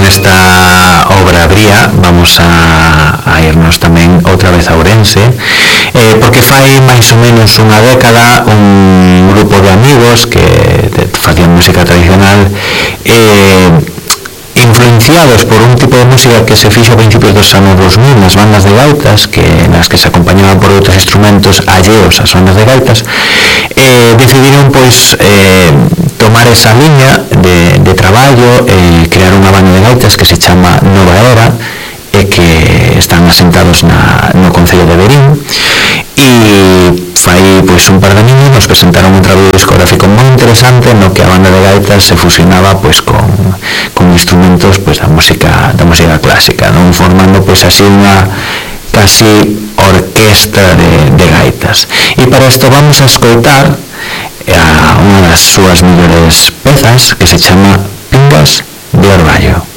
esta obra Bría vamos a irnos tamén outra vez a Ourense, porque fai máis ou menos unha década un grupo de amigos que facían música tradicional, influenciados por un tipo de música que se fixo a principios dos anos 2000 nas bandas de gaitas, nas que se acompañaban por outros instrumentos alleos ás bandas de gaitas, decidiron pois tomar esa liña de traballo e crear unha banda de gaitas que se chama Nova Era e que están asentados no concello de Verín, e fai pois un par de años nos presentaron un traballo discográfico moi interesante no que a banda de gaitas se fusionaba pois con instrumentos pois da música clásica, non formando pois así unha casi orquestra de gaitas. E para isto vamos a escoitar a unha das súas mellores pezas que se chama Pingas de Orballo.